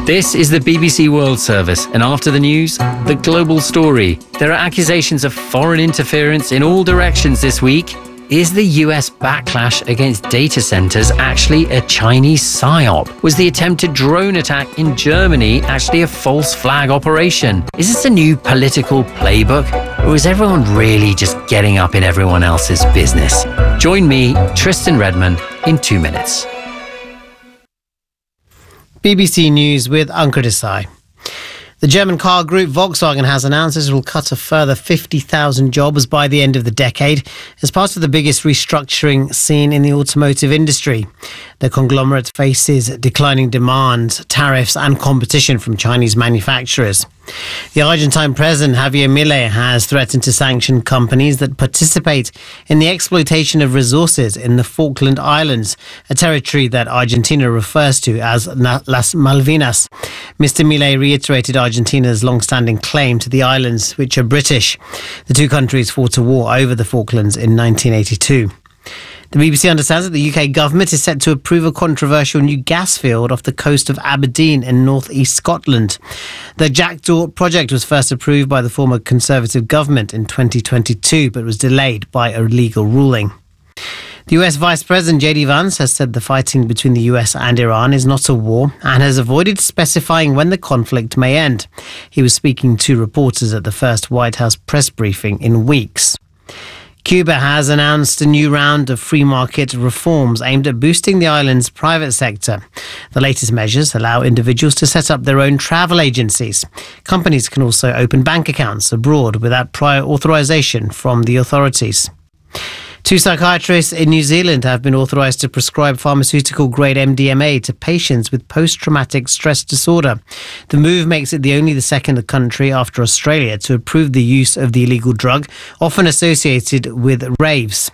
This is the BBC World Service, and after the news, the global story. There are accusations of foreign interference in all directions this week. Is the US backlash against data centers actually a Chinese psyop? Was the attempted drone attack in Germany actually a false flag operation? Is this a new political playbook? Or is everyone really just getting up in everyone else's business? Join me, Tristan Redman, in 2 minutes. BBC News with Ankur Desai. The German car group Volkswagen has announced it will cut a further 50,000 jobs by the end of the decade as part of the biggest restructuring seen in the automotive industry. The conglomerate faces declining demand, tariffs and competition from Chinese manufacturers. The Argentine president Javier Milei has threatened to sanction companies that participate in the exploitation of resources in the Falkland Islands, a territory that Argentina refers to as Las Malvinas. Mr. Milei reiterated Argentina's long-standing claim to the islands, which are British. The two countries fought a war over the Falklands in 1982. The BBC understands that the UK government is set to approve a controversial new gas field off the coast of Aberdeen in north-east Scotland. The Jackdaw project was first approved by the former Conservative government in 2022, but was delayed by a legal ruling. The US Vice President J.D. Vance has said the fighting between the US and Iran is not a war and has avoided specifying when the conflict may end. He was speaking to reporters at the first White House press briefing in weeks. Cuba has announced a new round of free market reforms aimed at boosting the island's private sector. The latest measures allow individuals to set up their own travel agencies. Companies can also open bank accounts abroad without prior authorization from the authorities. 2 psychiatrists in New Zealand have been authorised to prescribe pharmaceutical-grade MDMA to patients with post-traumatic stress disorder. The move makes it the second country after Australia to approve the use of the illegal drug, often associated with raves.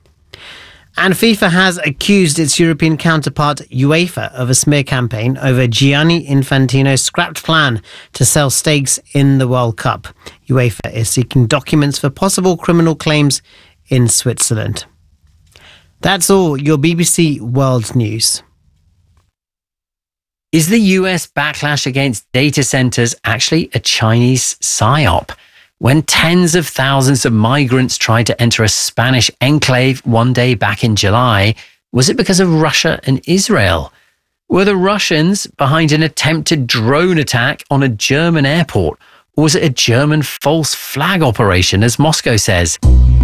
And FIFA has accused its European counterpart UEFA of a smear campaign over Gianni Infantino's scrapped plan to sell stakes in the World Cup. UEFA is seeking documents for possible criminal claims in Switzerland. That's all your BBC World News. Is the US backlash against data centers actually a Chinese psyop? When tens of thousands of migrants tried to enter a Spanish enclave one day back in July, was it because of Russia and Israel? Were the Russians behind an attempted drone attack on a German airport? Or was it a German false flag operation, as Moscow says?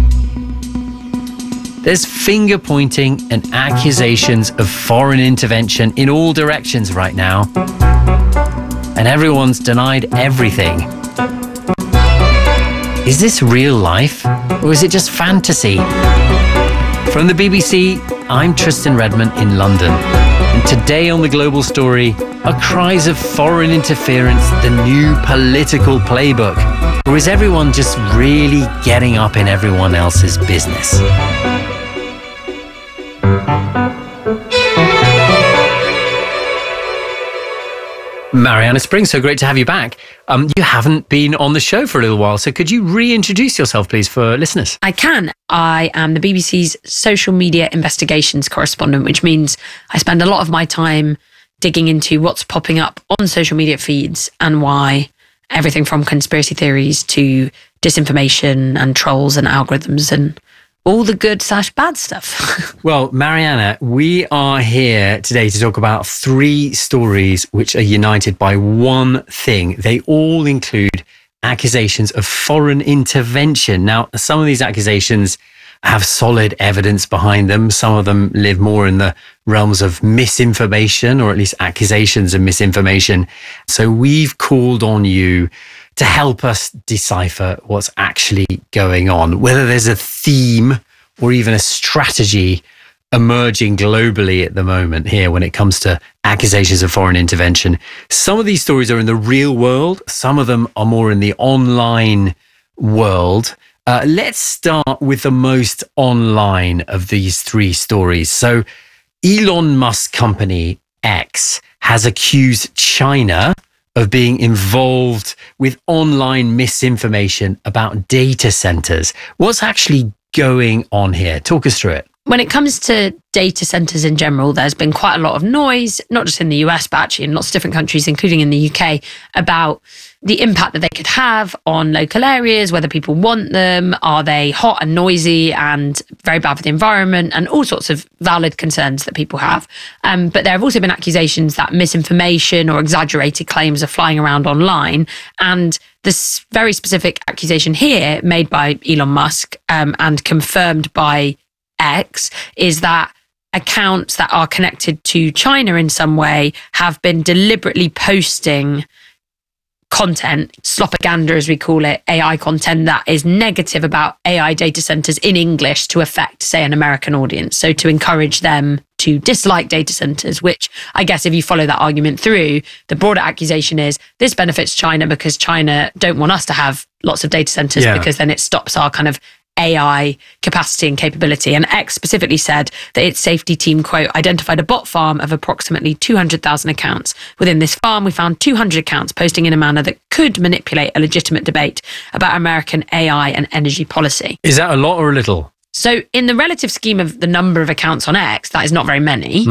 There's finger-pointing and accusations of foreign intervention in all directions right now. And everyone's denied everything. Is this real life? Or is it just fantasy? From the BBC, I'm Tristan Redman in London. And today on The Global Story, are cries of foreign interference the new political playbook? Or is everyone just really getting up in everyone else's business? Mariana Springs, so great to have you back. You haven't been on the show for a little while, so could you reintroduce yourself, please, for listeners? I can. I am the BBC's social media investigations correspondent, which means I spend a lot of my time digging into what's popping up on social media feeds and why, everything from conspiracy theories to disinformation and trolls and algorithms and all the good/bad stuff. Well, Mariana, we are here today to talk about 3 stories which are united by one thing. They all include accusations of foreign intervention. Now, some of these accusations have solid evidence behind them. Some of them live more in the realms of misinformation, or at least accusations of misinformation. So we've called on you to help us decipher what's actually going on, whether there's a theme or even a strategy emerging globally at the moment here when it comes to accusations of foreign intervention. Some of these stories are in the real world. Some of them are more in the online world. Let's start with the most online of these 3 stories. So Elon Musk company X has accused China of being involved with online misinformation about data centers. What's actually going on here? Talk us through it. When it comes to data centers in general, there's been quite a lot of noise, not just in the US, but actually in lots of different countries, including in the UK, about the impact that they could have on local areas, whether people want them, are they hot and noisy and very bad for the environment, and all sorts of valid concerns that people have. But there have also been accusations that misinformation or exaggerated claims are flying around online. And this very specific accusation here made by Elon Musk and confirmed by X is that accounts that are connected to China in some way have been deliberately posting content, slopaganda as we call it, AI content that is negative about AI data centers in English to affect, say, an American audience. So to encourage them to dislike data centers, which I guess if you follow that argument through, the broader accusation is this benefits China because China don't want us to have lots of data centers because then it stops our kind of AI capacity and capability. And X specifically said that its safety team, quote, identified a bot farm of approximately 200,000 accounts. Within this farm, we found 200 accounts posting in a manner that could manipulate a legitimate debate about American AI and energy policy. Is that a lot or a little? So in the relative scheme of the number of accounts on X, that is not very many.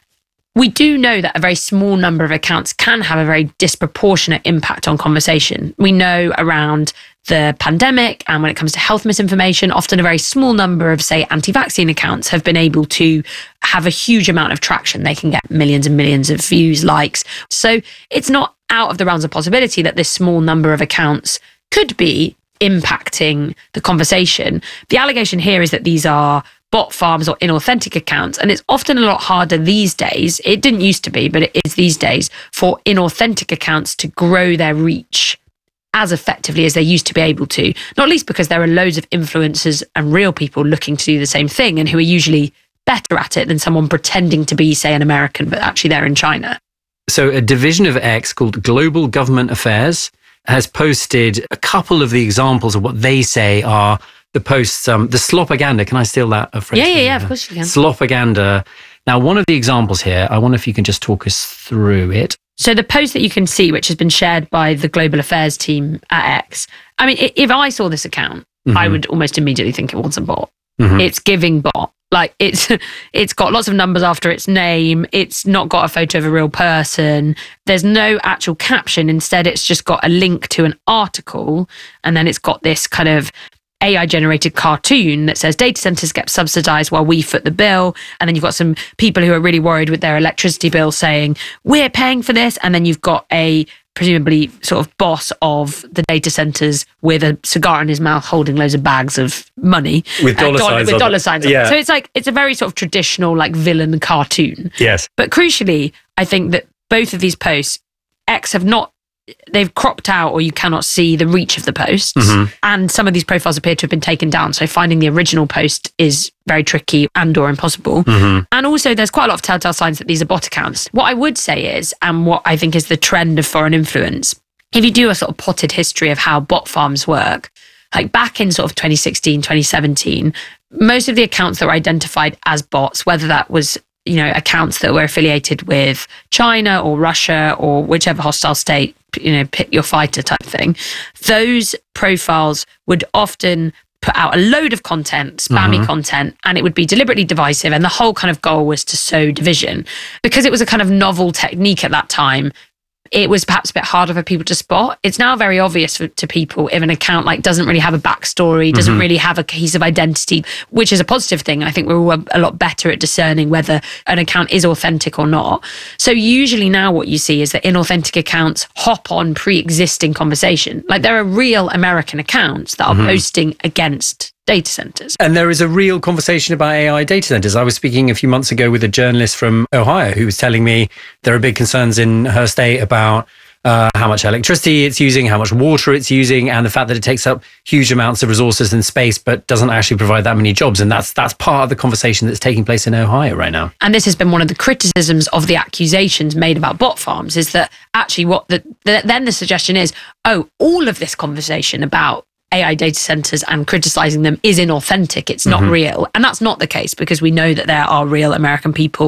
We do know that a very small number of accounts can have a very disproportionate impact on conversation. We know around the pandemic and when it comes to health misinformation, often a very small number of, say, anti-vaccine accounts have been able to have a huge amount of traction. They can get millions and millions of views, likes. So it's not out of the realms of possibility that this small number of accounts could be impacting the conversation. The allegation here is that these are bot farms or inauthentic accounts. And it's often a lot harder these days. It didn't used to be, but it is these days for inauthentic accounts to grow their reach as effectively as they used to be able to, not least because there are loads of influencers and real people looking to do the same thing and who are usually better at it than someone pretending to be, say, an American, but actually they're in China. So a division of X called Global Government Affairs has posted a couple of the examples of what they say are the posts, the slopaganda. Can I steal that phrase? Yeah, of course you can. Slopaganda. Now, one of the examples here, I wonder if you can just talk us through it. So the post that you can see, which has been shared by the Global Affairs team at X, I mean, if I saw this account, I would almost immediately think it was a bot. It's giving bot. Like it's got lots of numbers after its name. It's not got a photo of a real person. There's no actual caption. Instead, it's just got a link to an article. And then it's got this kind of AI generated cartoon that says data centers get subsidized while we foot the bill. And then you've got some people who are really worried with their electricity bill saying, we're paying for this. And then you've got a presumably sort of boss of the data centers with a cigar in his mouth holding loads of bags of money. With dollar signs on it. Yeah. So it's a very sort of traditional like villain cartoon. Yes. But crucially, I think that both of these posts, X they've cropped out or you cannot see the reach of the posts. And some of these profiles appear to have been taken down. So finding the original post is very tricky and or impossible. And also there's quite a lot of telltale signs that these are bot accounts. What I would say is, and what I think is the trend of foreign influence, if you do a sort of potted history of how bot farms work, like back in sort of 2016, 2017, most of the accounts that were identified as bots, whether that was accounts that were affiliated with China or Russia or whichever hostile state, pick your fighter type thing, those profiles would often put out a load of content, spammy content, and it would be deliberately divisive. And the whole kind of goal was to sow division. Because it was a kind of novel technique at that time, it was perhaps a bit harder for people to spot. It's now very obvious to people if an account like doesn't really have a backstory, doesn't really have a cohesive identity, which is a positive thing. I think we're all a lot better at discerning whether an account is authentic or not. So usually now what you see is that inauthentic accounts hop on pre-existing conversation. Like there are real American accounts that are posting against data centers. And there is a real conversation about AI data centers. I was speaking a few months ago with a journalist from Ohio who was telling me there are big concerns in her state about how much electricity it's using, how much water it's using, and the fact that it takes up huge amounts of resources and space, but doesn't actually provide that many jobs. And that's part of the conversation that's taking place in Ohio right now. And this has been one of the criticisms of the accusations made about bot farms, is that actually then the suggestion is, all of this conversation about AI data centers and criticizing them is inauthentic. It's not real. And that's not the case, because we know that there are real American people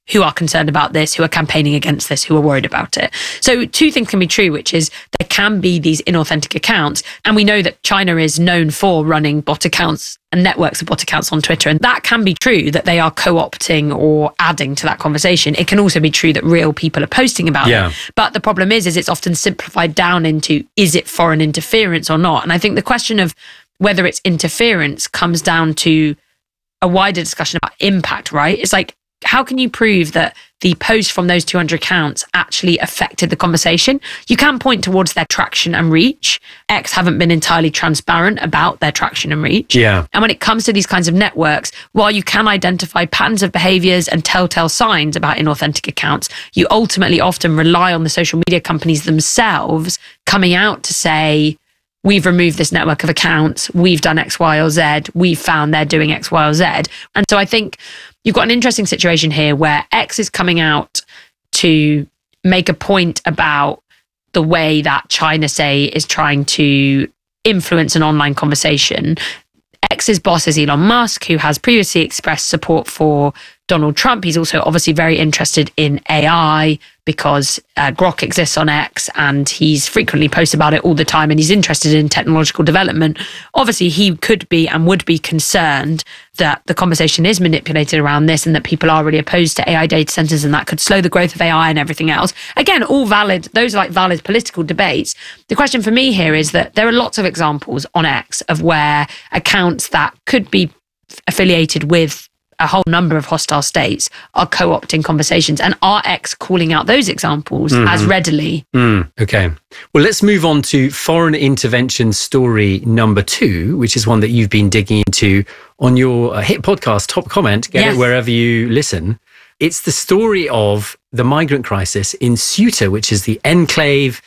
who are concerned about this, who are campaigning against this, who are worried about it. So two things can be true, which is there can be these inauthentic accounts. And we know that China is known for running bot accounts and networks of bot accounts on Twitter. And that can be true that they are co-opting or adding to that conversation. It can also be true that real people are posting about it. But the problem is it's often simplified down into, is it foreign interference or not? And I think the question of whether it's interference comes down to a wider discussion about impact, right? It's like, how can you prove that the post from those 200 accounts actually affected the conversation? You can point towards their traction and reach. X haven't been entirely transparent about their traction and reach. Yeah. And when it comes to these kinds of networks, while you can identify patterns of behaviors and telltale signs about inauthentic accounts, you ultimately often rely on the social media companies themselves coming out to say, we've removed this network of accounts, we've done X, Y, or Z, we've found they're doing X, Y, or Z. And so I think you've got an interesting situation here where X is coming out to make a point about the way that China, say, is trying to influence an online conversation. X's boss is Elon Musk, who has previously expressed support for Donald Trump. He's also obviously very interested in AI because Grok exists on X and he's frequently posts about it all the time and he's interested in technological development. Obviously, he could be and would be concerned that the conversation is manipulated around this and that people are really opposed to AI data centers and that could slow the growth of AI and everything else. Again, all valid. Those are like valid political debates. The question for me here is that there are lots of examples on X of where accounts that could be affiliated with a whole number of hostile states are co-opting conversations, and are X calling out those examples as readily? Okay. Well, let's move on to foreign intervention story number 2, which is one that you've been digging into on your hit podcast, Top Comment. Get it wherever you listen. It's the story of the migrant crisis in Ceuta, which is the enclave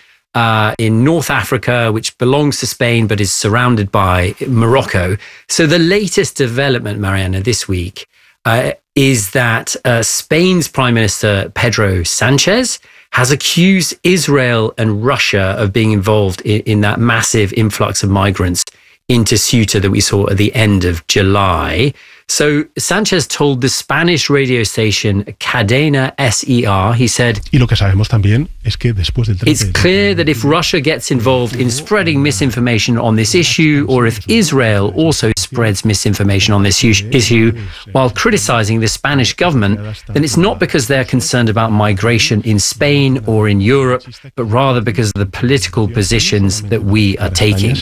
in North Africa, which belongs to Spain, but is surrounded by Morocco. So the latest development, Mariana, this week is that Spain's Prime Minister Pedro Sanchez has accused Israel and Russia of being involved in that massive influx of migrants into Ceuta that we saw at the end of July. So Sanchez told the Spanish radio station Cadena SER, he said, it's clear that if Russia gets involved in spreading misinformation on this issue, or if Israel also spreads misinformation on this issue while criticizing the Spanish government, then it's not because they're concerned about migration in Spain or in Europe, but rather because of the political positions that we are taking.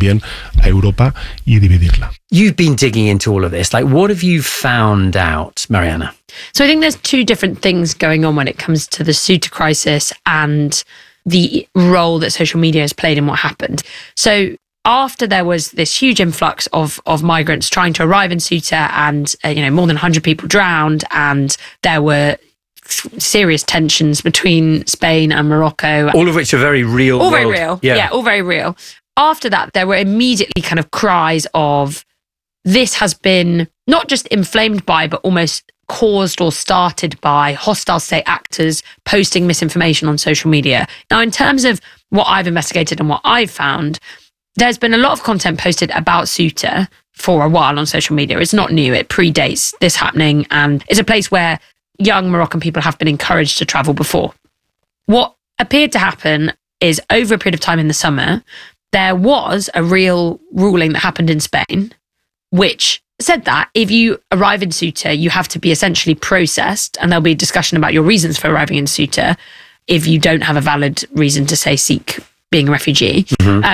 You've been digging into all of this. Like, what have you found out, Mariana? So I think there's two different things going on when it comes to the Ceuta crisis and the role that social media has played in what happened. So after there was this huge influx of migrants trying to arrive in Ceuta and, more than 100 people drowned, and there were serious tensions between Spain and Morocco. All of which are very real. All very real. Yeah, all very real. After that, there were immediately kind of cries of, this has been not just inflamed by, but almost caused or started by hostile state actors posting misinformation on social media. Now, in terms of what I've investigated and what I've found, there's been a lot of content posted about Ceuta for a while on social media. It's not new. It predates this happening and is a place where young Moroccan people have been encouraged to travel before. What appeared to happen is, over a period of time in the summer, there was a real ruling that happened in Spain, which said that if you arrive in Ceuta, you have to be essentially processed, and there'll be a discussion about your reasons for arriving in Ceuta. If you don't have a valid reason to, say, seek being a refugee,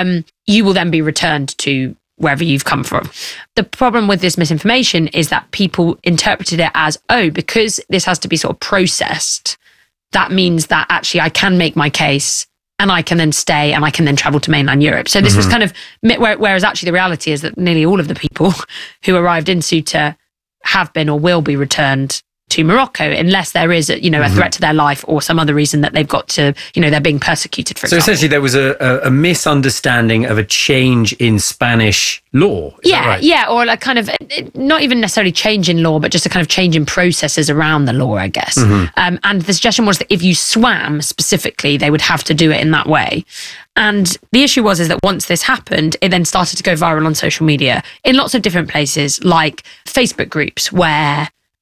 you will then be returned to wherever you've come from. The problem with this misinformation is that people interpreted it as, because this has to be sort of processed, that means that actually I can make my case and I can then stay and I can then travel to mainland Europe. So this was kind of, whereas actually the reality is that nearly all of the people who arrived in Ceuta have been or will be returned to Morocco, unless there is a threat to their life or some other reason that they've got to, they're being persecuted, for example. So essentially there was a misunderstanding of a change in Spanish law. Is that right? Yeah, or like kind of, not even necessarily change in law, but just a kind of change in processes around the law, I guess. And the suggestion was that if you swam specifically, they would have to do it in that way. And the issue is that once this happened, it then started to go viral on social media in lots of different places, like Facebook groups where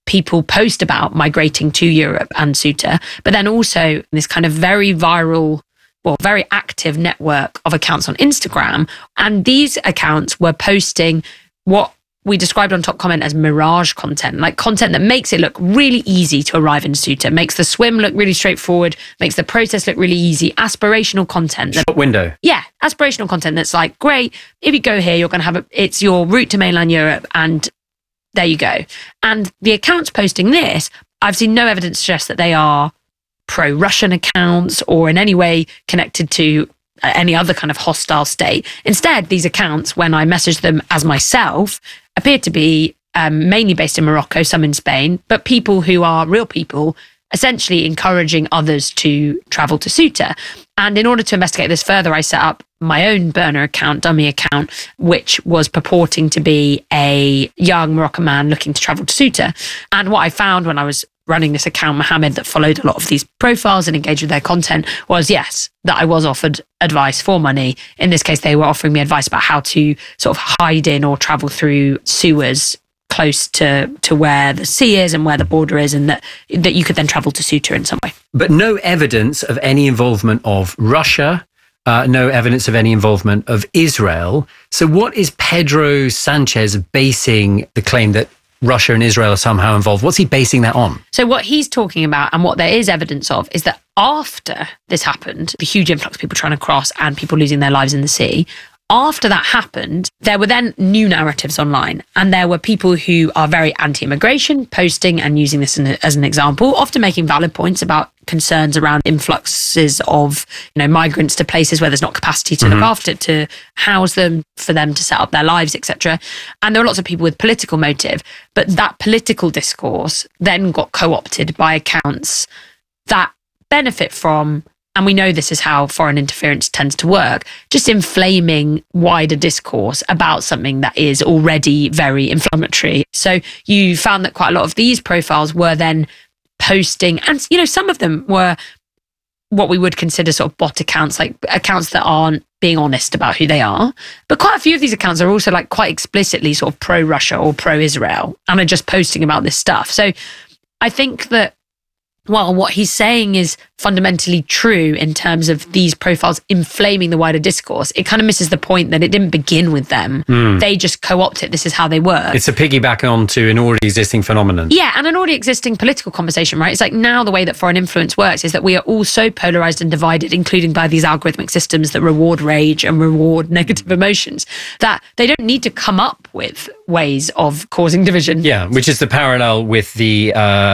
people post about migrating to Europe and Ceuta, but then also this kind of very viral, well, very active network of accounts on Instagram. And these accounts were posting what we described on Top Comment as mirage content, like content that makes it look really easy to arrive in Ceuta, makes the swim look really straightforward, makes the process look really easy, aspirational content. Shop window. Yeah, aspirational content that's like, great, if you go here, you're going to have it's your route to mainland Europe, and there you go. And the accounts posting this, I've seen no evidence to suggest that they are pro-Russian accounts or in any way connected to any other kind of hostile state. Instead, these accounts, when I messaged them as myself, appeared to be mainly based in Morocco, some in Spain, but people who are real people, essentially encouraging others to travel to Ceuta. And in order to investigate this further, I set up my own burner account, dummy account, which was purporting to be a young Moroccan man looking to travel to Ceuta. And what I found when I was running this account, Mohammed, that followed a lot of these profiles and engaged with their content, was yes, that I was offered advice for money. In this case, they were offering me advice about how to sort of hide in or travel through sewers close to where the sea is and where the border is, and that you could then travel to Ceuta in some way. But no evidence of any involvement of Russia, no evidence of any involvement of Israel. So what is Pedro Sanchez basing the claim that Russia and Israel are somehow involved? What's he basing that on? So what he's talking about, and what there is evidence of, is that after this happened, the huge influx of people trying to cross and people losing their lives in the sea, after that happened, there were then new narratives online, and there were people who are very anti-immigration posting and using this as an example, often making valid points about concerns around influxes of, migrants to places where there's not capacity to look after, to house them, for them to set up their lives, etc. And there were lots of people with political motive, but that political discourse then got co-opted by accounts that benefit from, and we know this is how foreign interference tends to work, just inflaming wider discourse about something that is already very inflammatory. So you found that quite a lot of these profiles were then posting, and some of them were what we would consider sort of bot accounts, like accounts that aren't being honest about who they are. But quite a few of these accounts are also like quite explicitly sort of pro-Russia or pro-Israel and are just posting about this stuff. So I think that while what he's saying is fundamentally true in terms of these profiles inflaming the wider discourse, it kind of misses the point that it didn't begin with them. They just co-opt it. This is how they work. It's a piggyback onto an already existing phenomenon. Yeah, and an already existing political conversation, right? It's like now the way that foreign influence works is that we are all so polarized and divided, including by these algorithmic systems that reward rage and reward negative emotions, that they don't need to come up with ways of causing division. Yeah, which is the parallel with the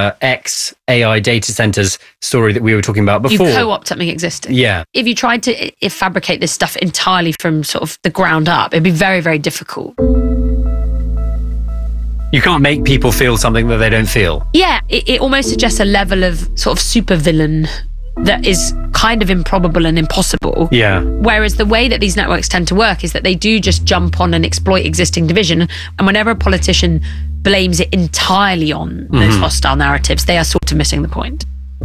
ex-AI data centers story that we were talking about before. You co-opt something existing. Yeah. If you tried to fabricate this stuff entirely from sort of the ground up, it'd be very, very difficult. You can't make people feel something that they don't feel. Yeah, it almost suggests a level of sort of supervillain that is kind of improbable and impossible. Yeah. Whereas the way that these networks tend to work is that they do just jump on and exploit existing division. And whenever a politician blames it entirely on those hostile narratives, they are sort of missing the point.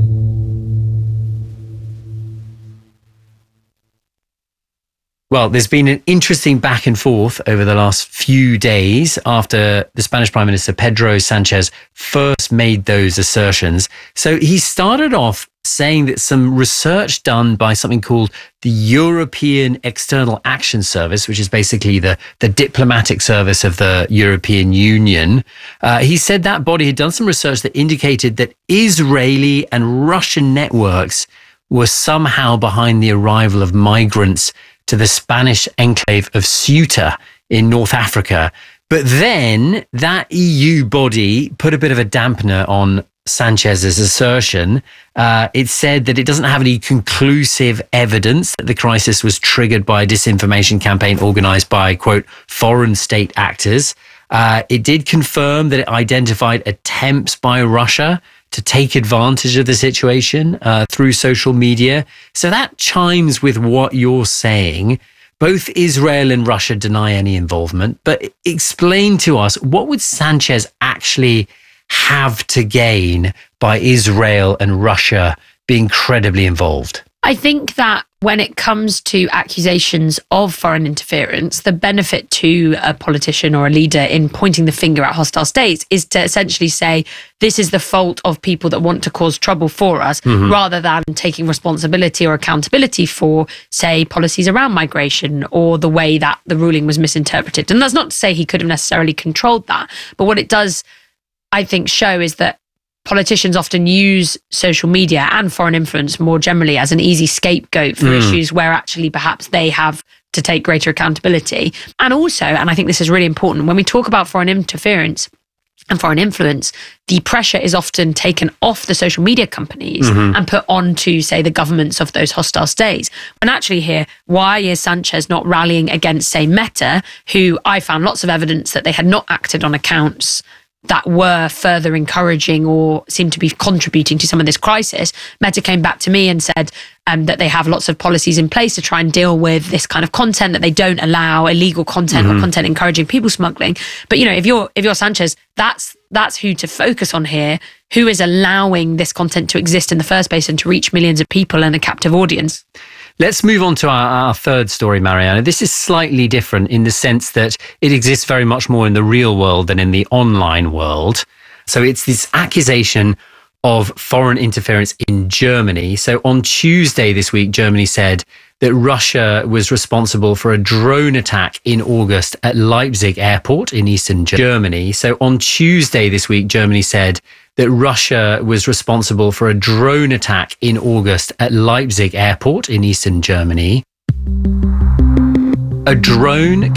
Well, there's been an interesting back and forth over the last few days after the Spanish Prime Minister Pedro Sanchez first made those assertions. So he started off saying that some research done by something called the European External Action Service, which is basically the diplomatic service of the European Union. He said that body had done some research that indicated that Israeli and Russian networks were somehow behind the arrival of migrants to the Spanish enclave of Ceuta in North Africa. But then that EU body put a bit of a dampener on Sanchez's assertion. It said that it doesn't have any conclusive evidence that the crisis was triggered by a disinformation campaign organized by, quote, foreign state actors. It did confirm that it identified attempts by Russia to take advantage of the situation through social media. So that chimes with what you're saying. Both Israel and Russia deny any involvement, but explain to us, what would Sanchez actually have to gain by Israel and Russia being credibly involved? I think that when it comes to accusations of foreign interference, the benefit to a politician or a leader in pointing the finger at hostile states is to essentially say, this is the fault of people that want to cause trouble for us, rather than taking responsibility or accountability for, say, policies around migration or the way that the ruling was misinterpreted. And that's not to say he could have necessarily controlled that. But what it does, I think, show is that politicians often use social media and foreign influence more generally as an easy scapegoat for issues where actually perhaps they have to take greater accountability. And also, and I think this is really important, when we talk about foreign interference and foreign influence, the pressure is often taken off the social media companies and put onto, say, the governments of those hostile states. When actually here, why is Sanchez not rallying against, say, Meta, who I found lots of evidence that they had not acted on accounts that were further encouraging or seemed to be contributing to some of this crisis? Meta came back to me and said that they have lots of policies in place to try and deal with this kind of content, that they don't allow illegal content or content encouraging people smuggling. But, you know, if you're Sanchez, that's who to focus on here, who is allowing this content to exist in the first place and to reach millions of people and a captive audience. Let's move on to our third story, Mariana. This is slightly different in the sense that it exists very much more in the real world than in the online world. So it's this accusation of foreign interference in Germany. So on Tuesday this week, Germany said that Russia was responsible for a drone attack in August at Leipzig airport in eastern Germany. So on Tuesday this week, Germany said that Russia was responsible for a drone attack in August at Leipzig airport in eastern Germany. A drone